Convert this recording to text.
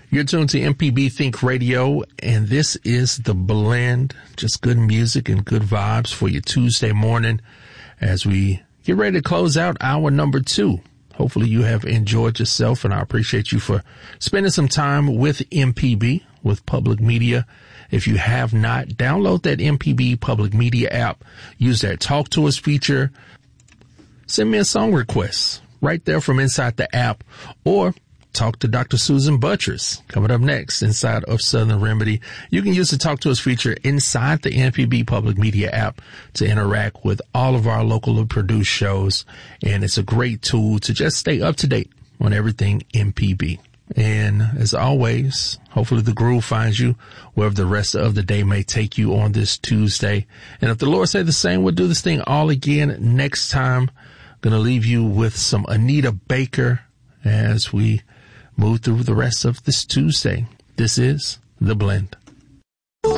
You're tuned to MPB Think Radio, and this is The Blend. Just good music and good vibes for your Tuesday morning as we get ready to close out hour number 2. Hopefully you have enjoyed yourself, and I appreciate you for spending some time with MPB, with Public Media. If you have not, download that MPB Public Media app. Use that Talk to Us feature. Send me a song request right there from inside the app, or talk to Dr. Susan Buttress coming up next inside of Southern Remedy. You can use the Talk to Us feature inside the MPB Public Media app to interact with all of our locally produced shows. And it's a great tool to just stay up to date on everything MPB. And as always, hopefully the groove finds you wherever the rest of the day may take you on this Tuesday. And if the Lord say the same, we'll do this thing all again next time. Going to leave you with some Anita Baker as we move through the rest of this Tuesday. This is The Blend.